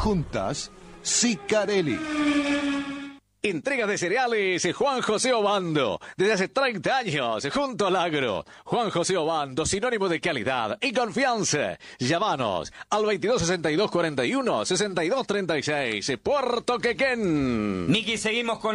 Juntas, Sicarelli. Entrega de cereales Juan José Obando. Desde hace 30 años, junto al agro. Juan José Obando, sinónimo de calidad y confianza. Llámanos al 2262-41-6236. Puerto Quequén. Miki, seguimos con